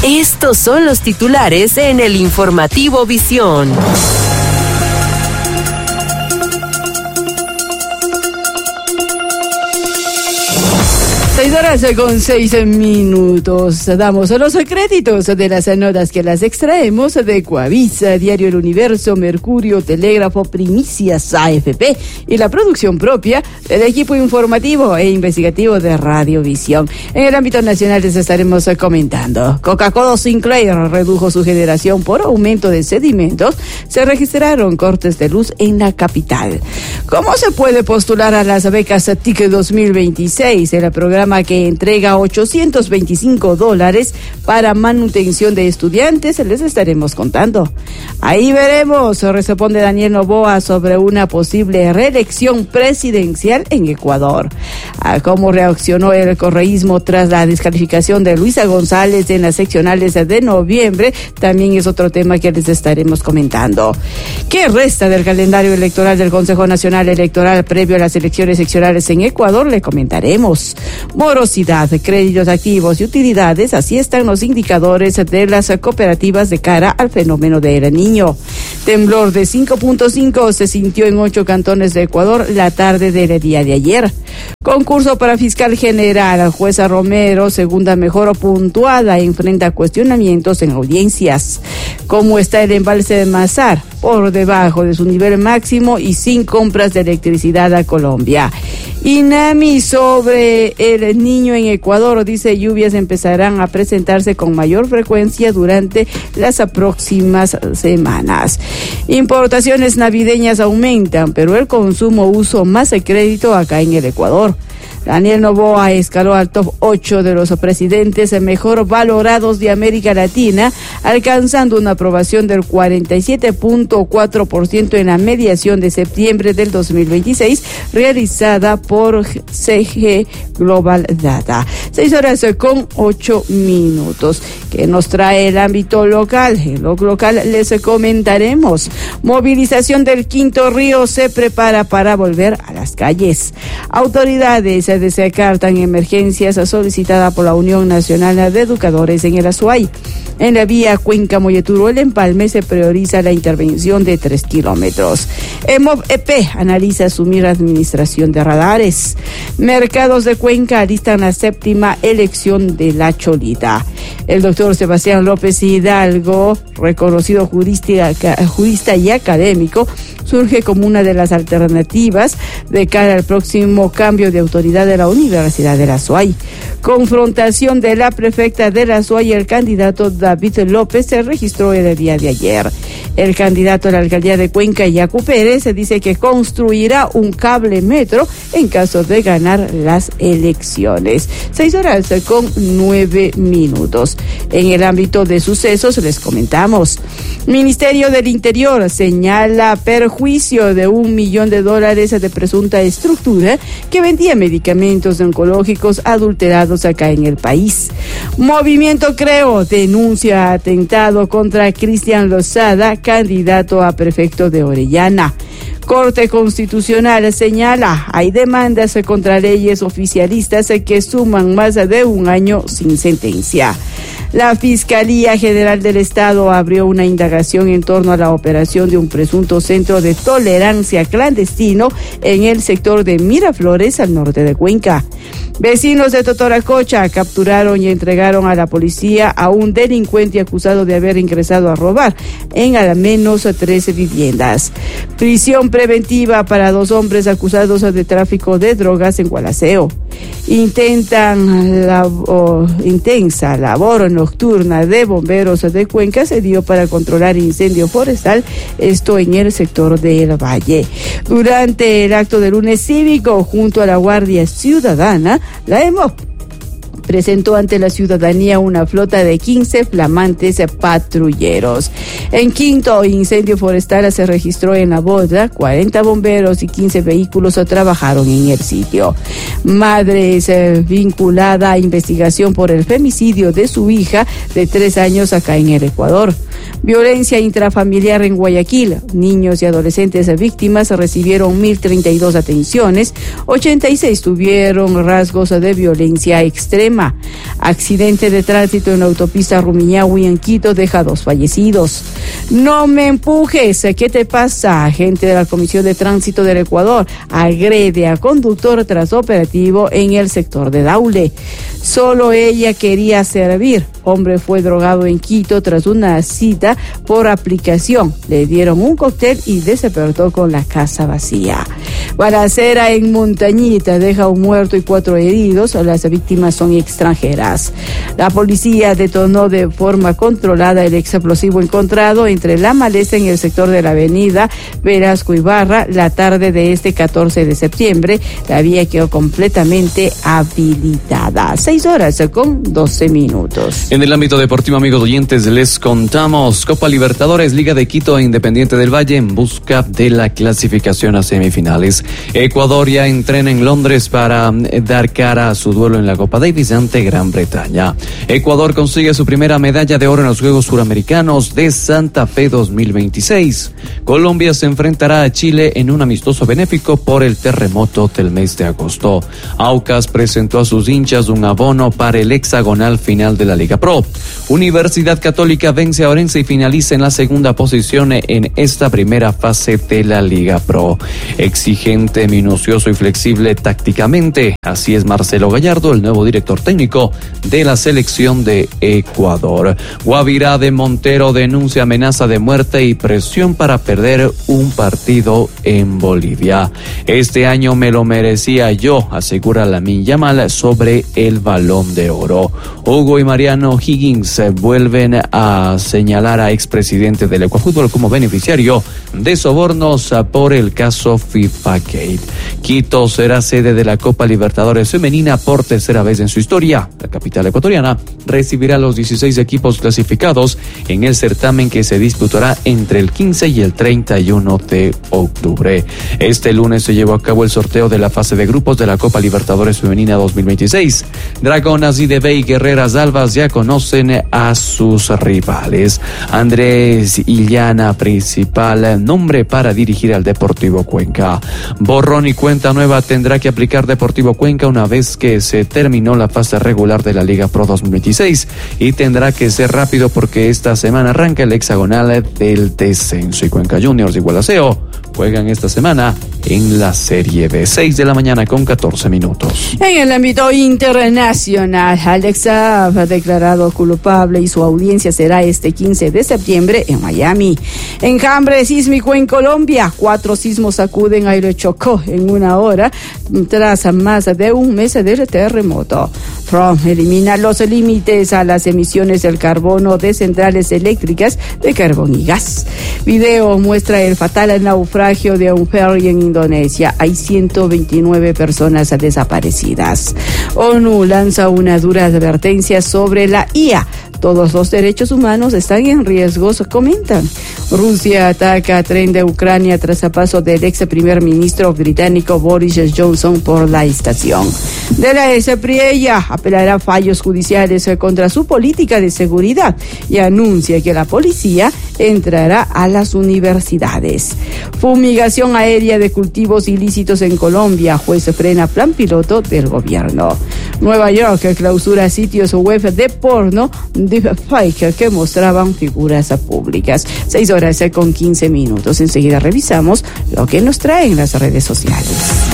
Estos son los titulares en el informativo Visión. 6:06. Damos los créditos de las notas que las extraemos de Coavisa, Diario El Universo, Mercurio, Telégrafo, Primicias, AFP y la producción propia del equipo informativo e investigativo de Radiovisión. En el ámbito nacional les estaremos comentando. Coca-Cola Sinclair redujo su generación por aumento de sedimentos. Se registraron cortes de luz en la capital. ¿Cómo se puede postular a las becas TIC 2026? El programa que entrega $825 para manutención de estudiantes, les estaremos contando. Ahí veremos, responde Daniel Noboa sobre una posible reelección presidencial en Ecuador. ¿Cómo reaccionó el correísmo tras la descalificación de Luisa González en las seccionales de noviembre? También es otro tema que les estaremos comentando. ¿Qué resta del calendario electoral del Consejo Nacional Electoral previo a las elecciones seccionales en Ecuador? Le comentaremos. Morosidad, créditos activos y utilidades, así están los indicadores de las cooperativas de cara al fenómeno del Niño. Temblor de 5.5 se sintió en 8 cantones de Ecuador la tarde del día de ayer. Concurso para fiscal general, jueza Romero, segunda mejor puntuada, enfrenta cuestionamientos en audiencias. ¿Cómo está el embalse de Mazar? Por debajo de su nivel máximo y sin compras de electricidad a Colombia. INAMI sobre el Niño en Ecuador, dice lluvias empezarán a presentarse con mayor frecuencia durante las próximas semanas. Importaciones navideñas aumentan, pero el consumo uso más de crédito acá en el Ecuador. Daniel Noboa escaló al top 8 de los presidentes mejor valorados de América Latina, alcanzando una aprobación del 47.4% en la mediación de septiembre del 2026, realizada por CG Global Data. 6:08. ¿Qué nos trae el ámbito local? En lo local les comentaremos. Movilización del Quinto Río se prepara para volver a las calles. Autoridades desacartan emergencias solicitada por la Unión Nacional de Educadores en el Azuay. En la vía Cuenca-Molleturo, el empalme, se prioriza la intervención de 3 kilómetros. EMOV-EP analiza asumir administración de radares. Mercados de Cuenca alistan la 7ª elección de la Cholita. El doctor Sebastián López Hidalgo, reconocido jurista y académico, surge como una de las alternativas de cara al próximo cambio de autoridad de la Universidad de la Azuay. Confrontación de la prefecta de la Azuay y el candidato David López se registró el día de ayer. El candidato a la alcaldía de Cuenca, Yacu Pérez, se dice que construirá un cable metro en caso de ganar las elecciones. 6:09. En el ámbito de sucesos les comentamos. Ministerio del Interior señala perjuicio de $1 millón de presunta estructura que vendía medicamentos oncológicos adulterados acá en el país. Movimiento Creo denuncia atentado contra Cristian Lozada, candidato a prefecto de Orellana. Corte Constitucional señala, hay demandas contra leyes oficialistas que suman más de un año sin sentencia. La Fiscalía General del Estado abrió una indagación en torno a la operación de un presunto centro de tolerancia clandestino en el sector de Miraflores, al norte de Cuenca. Vecinos de Totoracocha capturaron y entregaron a la policía a un delincuente acusado de haber ingresado a robar en al menos 13 viviendas. Prisión preventiva para 2 hombres acusados de tráfico de drogas en Gualaceo. Intensa labor nocturna de bomberos de Cuenca se dio para controlar incendio forestal, esto en el sector del Valle. Durante el acto del lunes cívico junto a la Guardia Ciudadana, la EMOV presentó ante la ciudadanía una flota de 15 flamantes patrulleros. En Quinto, incendio forestal se registró en La Boda, 40 bomberos y 15 vehículos trabajaron en el sitio. Madre es vinculada a investigación por el femicidio de su hija de 3 años acá en el Ecuador. Violencia intrafamiliar en Guayaquil. Niños y adolescentes víctimas recibieron 1.032 atenciones, 86 tuvieron rasgos de violencia extrema tema. Accidente de tránsito en la autopista Rumiñahui en Quito deja 2 fallecidos. No me empujes, ¿qué te pasa? Agente de la Comisión de Tránsito del Ecuador agrede a conductor tras operativo en el sector de Daule. Solo ella quería servir. Hombre fue drogado en Quito tras una cita por aplicación. Le dieron un cóctel y despertó con la casa vacía. Balacera en Montañita deja un muerto y 4 heridos. Las víctimas son extranjeras. La policía detonó de forma controlada el explosivo encontrado entre la maleza en el sector de la avenida Velasco Ibarra la tarde de este 14 de septiembre. La vía quedó completamente habilitada. 6:12. En el ámbito deportivo, amigos oyentes, les contamos Copa Libertadores, Liga de Quito e Independiente del Valle en busca de la clasificación a semifinales. Ecuador ya entrena en Londres para dar cara a su duelo en la Copa Davis ante Gran Bretaña. Ecuador consigue su primera medalla de oro en los Juegos Suramericanos de Santa Fe 2026. Colombia se enfrentará a Chile en un amistoso benéfico por el terremoto del mes de agosto. Aucas presentó a sus hinchas un abono para el hexagonal final de la Liga Pro. Universidad Católica vence a Orense y finaliza en la segunda posición en esta primera fase de la Liga Pro. Exigente, minucioso y flexible tácticamente. Así es Marcelo Gallardo, el nuevo director técnico de la selección de Ecuador. Guavirá de Montero denuncia amenaza de muerte y presión para perder un partido en Bolivia. Este año me lo merecía yo, asegura Lamine Yamal sobre el Balón de Oro. Hugo y Mariano Higgins vuelven a señalar a expresidente del Ecuafútbol como beneficiario de sobornos por el caso FIFA Gate. Quito será sede de la Copa Libertadores Femenina por tercera vez en su historia. La capital ecuatoriana recibirá los 16 equipos clasificados en el certamen que se disputará entre el 15 y el 31 de octubre. Este lunes se llevó a cabo el sorteo de la fase de grupos de la Copa Libertadores Femenina 2026. Dragonas y DB y Guerreras Albas ya conocen a sus rivales. Andrés Illana, principal nombre para dirigir al Deportivo Cuenca. Borrón y cuenta nueva tendrá que aplicar Deportivo Cuenca una vez que se terminó la fase regular de la Liga Pro 2026 y tendrá que ser rápido porque esta semana arranca el hexagonal del descenso y Cuenca Juniors y Gualaceo juegan esta semana en la Serie B. 6:14 En el ámbito internacional, Alex Saab ha declarado culpable y su audiencia será este 15 de septiembre en Miami. Enjambre sísmico en Colombia. 4 sismos sacuden a Chocó en una hora tras más de un mes del terremoto. Trump elimina los límites a las emisiones del carbono de centrales eléctricas de carbón y gas. Video muestra el fatal naufragio de un ferry en Indonesia. Hay 129 personas desaparecidas. ONU lanza una dura advertencia sobre la IA. Todos los derechos humanos están en riesgo, comentan. Rusia ataca a tren de Ucrania tras el paso del ex primer ministro británico Boris Johnson por la estación. De la Espriella apelará a fallos judiciales contra su política de seguridad y anuncia que la policía entrará a las universidades. Fumigación aérea de cultivos ilícitos en Colombia. Juez frena plan piloto del gobierno. Nueva York clausura sitios web de porno deepfake que mostraban figuras públicas. 6:15. Enseguida revisamos lo que nos traen las redes sociales.